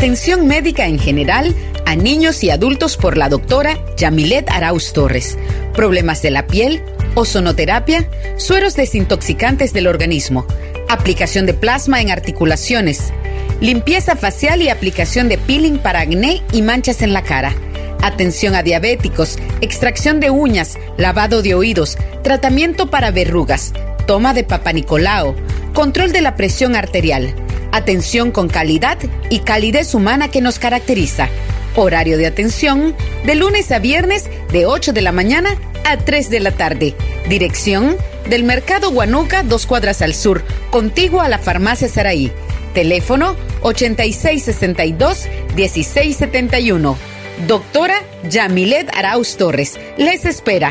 Atención médica en general a niños y adultos por la doctora Yamilet Arauz Torres. Problemas de la piel, ozonoterapia, sueros desintoxicantes del organismo, aplicación de plasma en articulaciones, limpieza facial y aplicación de peeling para acné y manchas en la cara. Atención a diabéticos, extracción de uñas, lavado de oídos, tratamiento para verrugas, toma de Papa Nicolau, control de la presión arterial. Atención con calidad y calidez humana que nos caracteriza. Horario de atención de lunes a viernes de 8 de la mañana a 3 de la tarde. Dirección del Mercado Huanuca, 2 cuadras al sur, contiguo a la Farmacia Saraí. Teléfono 8662-1671. Doctora Yamilet Arauz Torres. Les espera.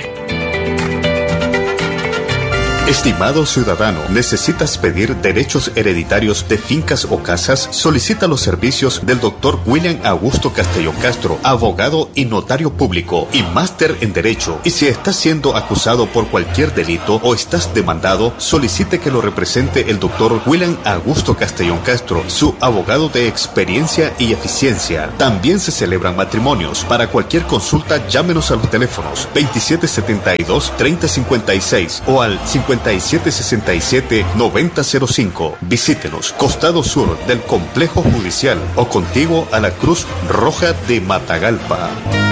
Estimado ciudadano, ¿necesitas pedir derechos hereditarios de fincas o casas? Solicita los servicios del Dr. William Augusto Castellón Castro, abogado y notario público y máster en Derecho. Y si estás siendo acusado por cualquier delito o estás demandado, solicite que lo represente el Dr. William Augusto Castellón Castro, su abogado de experiencia y eficiencia. También se celebran matrimonios. Para cualquier consulta, llámenos a los teléfonos 2772-3056 o al 5767-9005. Visítenos, costado sur del Complejo Judicial o contiguo a la Cruz Roja de Matagalpa.